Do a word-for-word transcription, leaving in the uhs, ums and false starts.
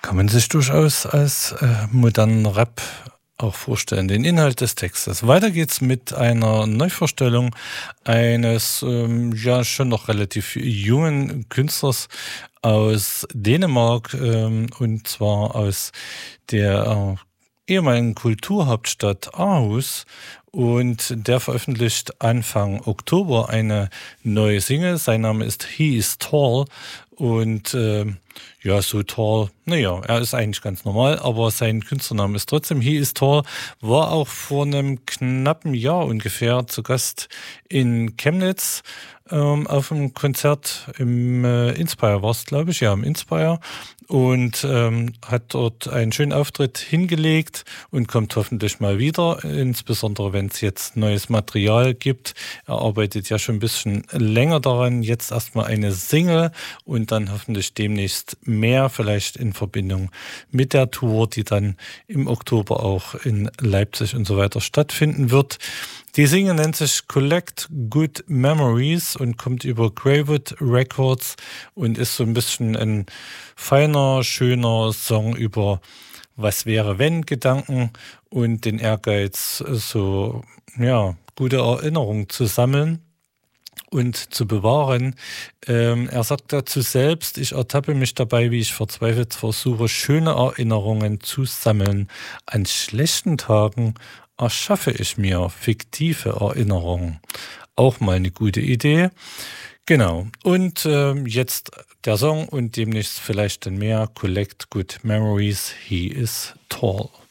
Kann man sich durchaus als äh, modernen Rap auch vorstellen, den Inhalt des Textes. Weiter geht's mit einer Neuvorstellung eines ähm, ja schon noch relativ jungen Künstlers aus Dänemark, ähm, und zwar aus der äh, ehemaligen Kulturhauptstadt Aarhus. Und der veröffentlicht Anfang Oktober eine neue Single. Sein Name ist He is Tall. Und äh, ja, so tall, naja, er ist eigentlich ganz normal, aber sein Künstlername ist trotzdem He is Tall. War auch vor einem knappen Jahr ungefähr zu Gast in Chemnitz ähm, auf einem Konzert im äh, Inspire war es, glaube ich, ja, im Inspire. Und ähm, hat dort einen schönen Auftritt hingelegt und kommt hoffentlich mal wieder, insbesondere wenn es jetzt neues Material gibt. Er arbeitet ja schon ein bisschen länger daran, jetzt erstmal eine Single und dann hoffentlich demnächst mehr, vielleicht in Verbindung mit der Tour, die dann im Oktober auch in Leipzig und so weiter stattfinden wird. Die Single nennt sich Collect Good Memories und kommt über Greywood Records und ist so ein bisschen ein feiner, schöner Song über was wäre wenn Gedanken und den Ehrgeiz, so ja, gute Erinnerungen zu sammeln und zu bewahren. Ähm, er sagt dazu selbst, ich ertappe mich dabei, wie ich verzweifelt versuche, schöne Erinnerungen zu sammeln. An schlechten Tagen erschaffe ich mir fiktive Erinnerungen. Auch mal eine gute Idee. Genau. Und ähm, jetzt der Song und demnächst vielleicht dann mehr. Collect Good Memories, He is Tall.